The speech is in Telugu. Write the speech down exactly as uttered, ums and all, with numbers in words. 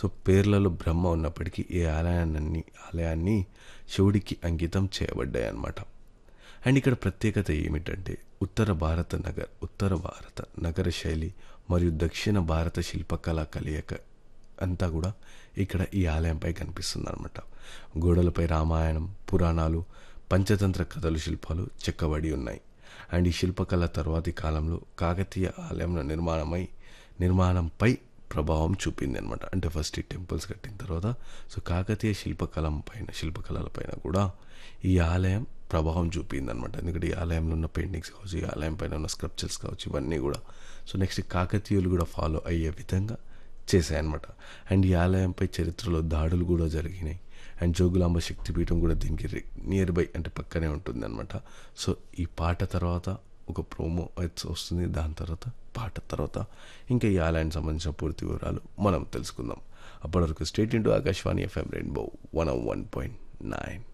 సో పేర్లలో బ్రహ్మ ఉన్నప్పటికీ ఈ ఆలయాన్ని ఆలయాన్ని శివుడికి అంకితం చేయబడ్డాయి అన్నమాట. అండ్ ఇక్కడ ప్రత్యేకత ఏమిటంటే ఉత్తర భారత నగర ఉత్తర భారత నగర శైలి మరియు దక్షిణ భారత శిల్పకళా కలయిక అంతా కూడా ఇక్కడ ఈ ఆలయంపై కనిపిస్తుంది అనమాట. గోడలపై రామాయణం, పురాణాలు, పంచతంత్ర కథలు శిల్పాలు చెక్కబడి ఉన్నాయి. అండ్ ఈ శిల్పకళ తర్వాతి కాలంలో కాకతీయ ఆలయంలో నిర్మాణమై నిర్మాణంపై ప్రభావం చూపింది అనమాట. అంటే ఫస్ట్ ఈ టెంపుల్స్ కట్టిన తర్వాత సో కాకతీయ శిల్పకళం పైన శిల్పకళల పైన కూడా ఈ ఆలయం ప్రభావం చూపింది అనమాట. ఎందుకంటే ఈ ఆలయంలో ఉన్న పెయింటింగ్స్ కావచ్చు, ఈ ఆలయం పైన ఉన్న స్కల్ప్చర్స్ కావచ్చు, ఇవన్నీ కూడా సో నెక్స్ట్ కాకతీయులు కూడా ఫాలో అయ్యే విధంగా చేశాయన్నమాట. అండ్ ఈ ఆలయంపై చరిత్రలో దాడులు కూడా జరిగినాయి. అండ్ జోగులాంబ శక్తిపీఠం కూడా దీనికి నియర్ బై అంటే పక్కనే ఉంటుంది అనమాట. సో ఈ పాట తర్వాత ఒక ప్రోమో వస్తుంది, దాని తర్వాత పాట తర్వాత ఇంకా ఈ ఆలయానికి సంబంధించిన పూర్తి వివరాలు మనం తెలుసుకుందాం. అప్పటి వరకు state into Akashvani FM rainbow one one point nine.